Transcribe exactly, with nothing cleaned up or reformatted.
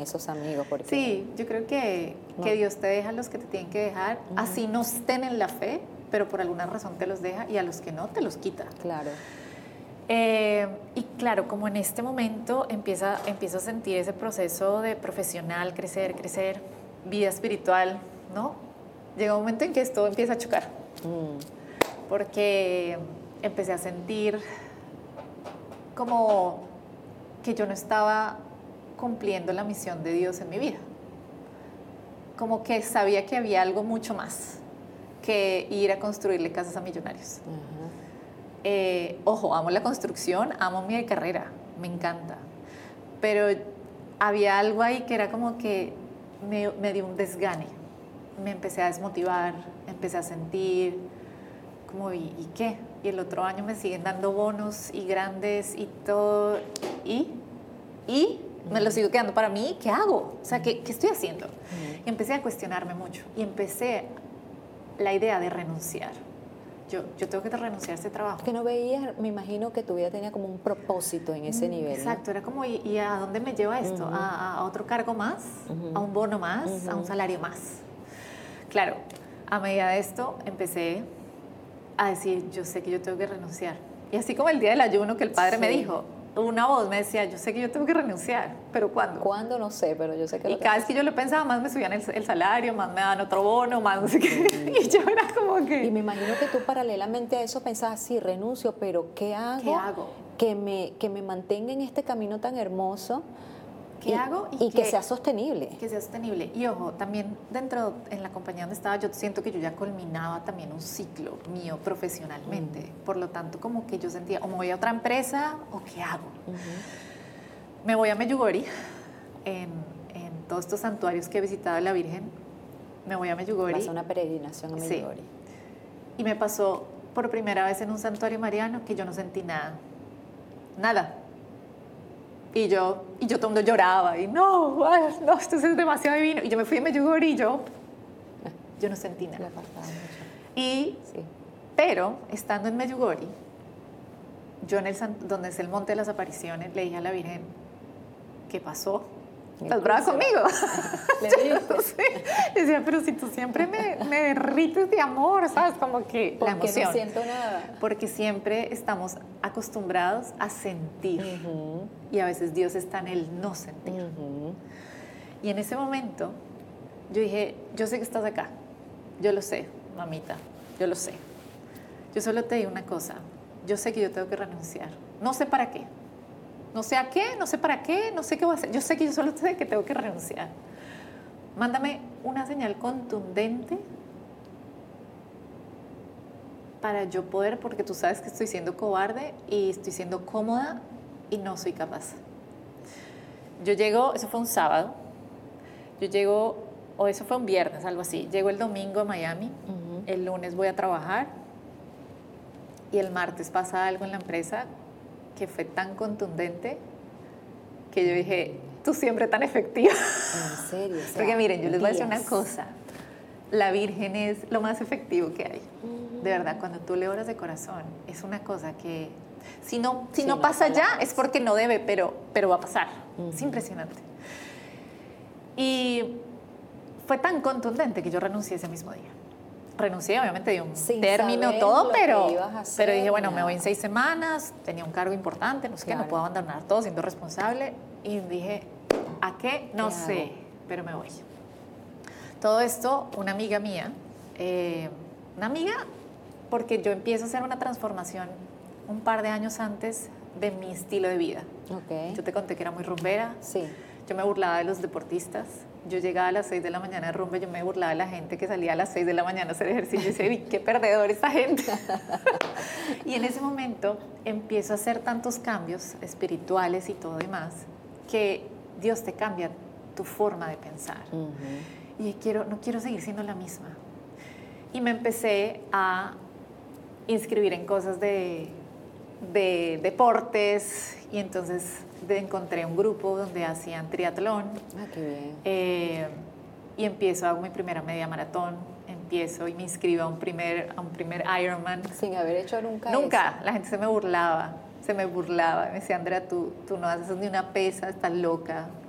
esos amigos. Porque, sí, yo creo que, no. que Dios te deja a los que te tienen que dejar, Uh-huh. así no estén en la fe, pero por alguna razón te los deja, y a los que no, te los quita. Claro. Eh, y claro, como en este momento empieza, empiezo a sentir ese proceso de profesional, crecer, crecer, vida espiritual, ¿no? Llega un momento en que esto empieza a chocar, mm. porque empecé a sentir como que yo no estaba cumpliendo la misión de Dios en mi vida. Como que sabía que había algo mucho más que ir a construirle casas a millonarios. Uh-huh. Eh, ojo, amo la construcción, amo mi carrera, me encanta. Pero había algo ahí que era como que me, me dio un desgane. Me empecé a desmotivar, empecé a sentir como, ¿y, ¿y qué? Y el otro año me siguen dando bonos y grandes y todo. ¿Y? ¿Y? Me lo sigo quedando para mí, ¿qué hago? O sea, ¿qué, qué estoy haciendo? Uh-huh. Y empecé a cuestionarme mucho y empecé la idea de renunciar. Yo, yo tengo que renunciar a este trabajo. Que no veías, me imagino que tu vida tenía como un propósito en ese mm, nivel. Exacto, ¿no? Era como, ¿y, ¿y a dónde me lleva esto? Uh-huh. ¿A, a otro cargo más? Uh-huh. ¿A un bono más? Uh-huh. ¿A un salario más? Claro, a medida de esto empecé a decir, yo sé que yo tengo que renunciar. Y así como el día del ayuno que el padre sí. me dijo, una voz me decía, yo sé que yo tengo que renunciar, pero ¿cuándo? ¿Cuándo? No sé, pero yo sé que Y lo cada que vez que yo lo pensaba, más me subían el, el salario, más me daban otro bono, más no sé qué. Y yo era como que... Y me imagino que tú paralelamente a eso pensabas, sí, renuncio, pero ¿qué hago? ¿Qué hago? Que me, que me mantenga en este camino tan hermoso. ¿Qué y, hago? Y, y que, que sea sostenible. Que sea sostenible. Y ojo, también dentro, en la compañía donde estaba, yo siento que yo ya culminaba también un ciclo mío profesionalmente. Mm. Por lo tanto, como que yo sentía, o me voy a otra empresa, o ¿qué hago? Uh-huh. Me voy a Medjugorje, en, en todos estos santuarios que he visitado de la Virgen. Me voy a Medjugorje. Pasó una peregrinación a Medjugorje. Sí. Y me pasó por primera vez en un santuario mariano que yo no sentí nada. Nada. Y yo, y yo todo el mundo lloraba, y no, no, esto es demasiado divino. Y yo me fui a Medjugorje y yo, yo no sentí nada. Y, sí. Pero, estando en Medjugorje, yo en el, donde es el Monte de las Apariciones, le dije a la Virgen, ¿qué pasó? ¿Estás brava conmigo? Le dije, no sé. Decía, pero si tú siempre me, me derrites de amor, ¿sabes? Como que la emoción. No siento nada. Porque siempre estamos acostumbrados a sentir. Uh-huh. Y a veces Dios está en el no sentir. Uh-huh. Y en ese momento, yo dije, yo sé que estás acá. Yo lo sé, mamita. Yo lo sé. Yo solo te digo una cosa. Yo sé que yo tengo que renunciar. No sé para qué. No sé a qué, no sé para qué, no sé qué voy a hacer. Yo sé que yo solo sé que tengo que renunciar. Mándame una señal contundente para yo poder, porque tú sabes que estoy siendo cobarde y estoy siendo cómoda y no soy capaz. Yo llego, eso fue un sábado, yo llego, o eso fue un viernes, algo así. Llego el domingo a Miami, uh-huh. El lunes voy a trabajar y el martes pasa algo en la empresa que fue tan contundente que yo dije, tú siempre tan efectiva. ¿En serio? O sea, porque miren, yo les voy a decir días. una cosa, la Virgen es lo más efectivo que hay. Uh-huh. De verdad, cuando tú le oras de corazón, es una cosa que, si no, si sí, no pasa ya, es porque no debe, pero, pero va a pasar. Uh-huh. Es impresionante. Y fue tan contundente que yo renuncié ese mismo día. Renuncié, obviamente di un Sin término, todo, pero, hacer, pero dije, bueno, nada. me voy en seis semanas, tenía un cargo importante, no sé claro. qué, no puedo abandonar todo siendo responsable. Y dije, ¿a qué? No ¿Qué sé, hago? Pero me voy. Todo esto, una amiga mía, eh, una amiga, porque yo empiezo a hacer una transformación un par de años antes de mi estilo de vida. Okay. Yo te conté que era muy rumbera. Sí. Yo me burlaba de los deportistas. Yo llegaba a las seis de la mañana de rumba, yo me burlaba de la gente que salía a las seis de la mañana a hacer ejercicio y decía, qué perdedor esta gente. Y en ese momento empiezo a hacer tantos cambios espirituales y todo demás, que Dios te cambia tu forma de pensar. Uh-huh. Y quiero, no quiero seguir siendo la misma. Y me empecé a inscribir en cosas de, de deportes y entonces de, encontré un grupo donde hacían triatlón. Ah, qué bien. Eh, y empiezo, hago mi primera media maratón, empiezo y me inscribo a un primer, a un primer Ironman. Sin haber hecho nunca Nunca, eso. La gente se me burlaba, se me burlaba. Me decía, Andrea, tú, tú no haces ni una pesa, estás loca.